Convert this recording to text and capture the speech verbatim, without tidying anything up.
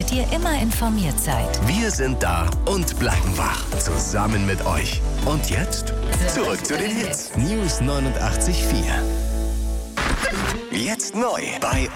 damit ihr immer informiert seid. Wir sind da und bleiben wach. Zusammen mit euch. Und jetzt zurück zu den Hits. News neunundachtzig Komma vier. Jetzt neu bei